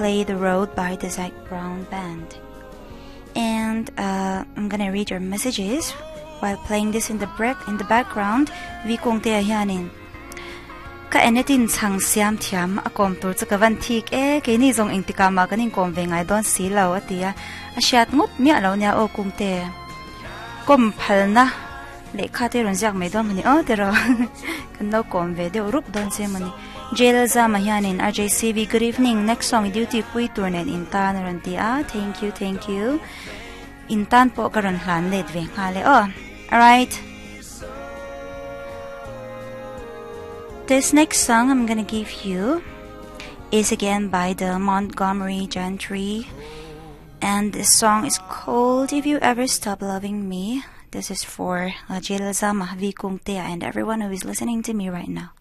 Play the Road by the Zac Brown Band. And I'm gonna read your messages while playing this in the background. Vi kong te hianin ka enetin chang siam thiam a kom tur cha kavan thik ke ni zong ingtika ma kanin kom ve ngai don si lo atia a shat ngut mi alo nya o kum te kom phalna le kha te ron jak me don mani o te ro kan no kom ve de rup don se mani jail za ma hianin RJCV. Good evening. Next song duty pui turnet in tan ron ti a. Thank you in tan po karon hlan let ve ngale o. All right, this next song I'm gonna give you is again by the Montgomery Gentry, and this song is called If You Ever Stop Loving Me. This is for Jill Zama, Vi Kung Tea, and everyone who is listening to me right now.